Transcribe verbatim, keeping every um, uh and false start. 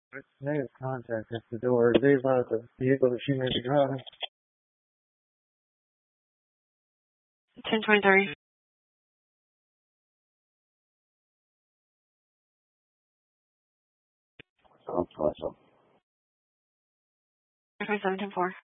Negative contact at the door. They about the vehicle that she may be driving. ten twenty-three. Oh, awesome. twenty-seven ten four.